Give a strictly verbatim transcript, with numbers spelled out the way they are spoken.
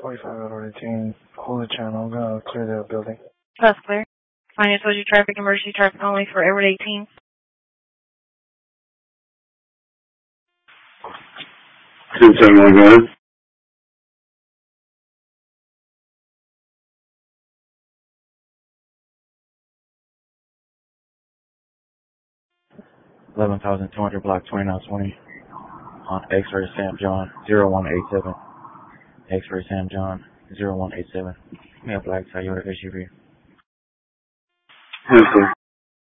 forty-five out of eighteen. Hold the channel. I'm going to clear the building. That's clear. Financial traffic, emergency traffic only for Edward eighteen. two seven one, go ahead. eleven thousand two hundred block twenty-nine twenty on X-ray Sam John zero one eight seven. X-ray Sam John zero one eight seven. Male black Toyota S U V. Yes, sir.